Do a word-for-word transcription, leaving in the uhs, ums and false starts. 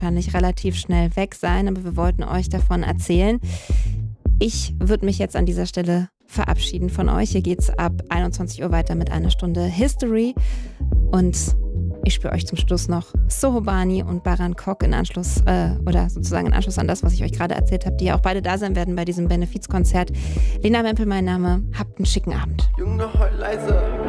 wahrscheinlich relativ schnell weg sein, aber wir wollten euch davon erzählen. Ich würde mich jetzt an dieser Stelle verabschieden von euch. Hier geht's ab einundzwanzig Uhr weiter mit einer Stunde History. Und ich spiele euch zum Schluss noch Sohobani und Baran Kok in Anschluss, äh, oder sozusagen in Anschluss an das, was ich euch gerade erzählt habe, die ja auch beide da sein werden bei diesem Benefizkonzert. Lena Mempel, mein Name. Habt einen schicken Abend. Junge, heul leise.